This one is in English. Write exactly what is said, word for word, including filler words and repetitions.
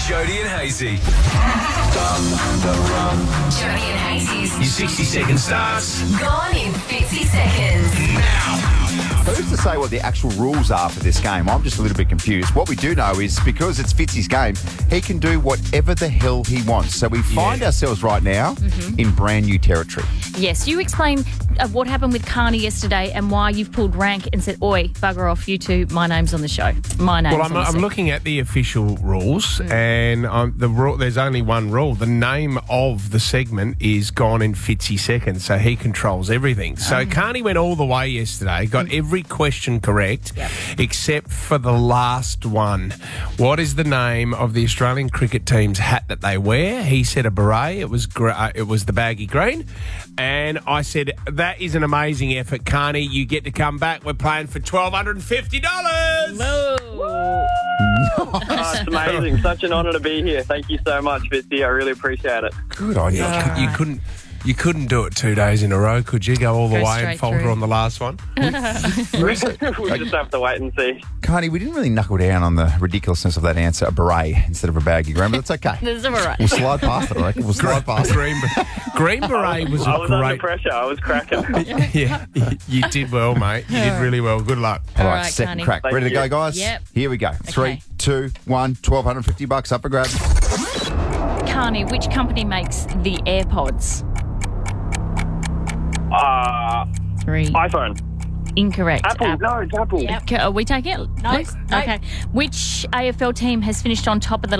Jody and Hazy. Jody and Hazy's Your sixty second starts gone in fifty seconds. now. Who's to say what the actual rules are for this game? I'm just a little bit confused. What we do know is because it's Fitzy's game, he can do whatever the hell he wants. So we find ourselves right now in brand new territory. Yes, you explain uh, what happened with Carney yesterday and why you've pulled rank and said, oi, bugger off, you two, my name's on the show. My name's Well, on I'm, the I'm set. looking at the official rules, and um, the rule, there's only one rule. The name of the segment is Gone in fifty seconds, so he controls everything. So Carney went all the way yesterday, got every question correct, except for the last one. What is the name of the Australian cricket team's hat that they wear? He said a beret. It was gr- uh, it was the baggy green. And I said, that is an amazing effort, Carney. You get to come back. We're playing for one thousand two hundred fifty dollars. Whoa. Oh, it's amazing. Such an honour to be here. Thank you so much, Fitzy. I really appreciate it. Good on you. You couldn't, you couldn't do it two days in a row, could you? Go all the Go way straight and falter through. on the last one. We'll just have to wait and see. Carney, we didn't really knuckle down on the ridiculousness of that answer, a beret instead of a baggy green, but that's okay. This is all right. We'll slide past it, I reckon. We'll slide past it. Green, Green Beret was I a was under great. pressure. I was cracking. Yeah, you did well, mate. You did really well. Good luck. All All right, right, second Carney. crack. Thank Ready to you. go, guys? Yep. Here we go. Three, Okay. two, one. twelve fifty bucks up for grabs. Carney, which company makes the AirPods? Uh, Three. iPhone. Incorrect. Apple. App- No, it's Apple. Okay, are we taking it? No, Next? no. Okay. Which A F L team has finished on top of the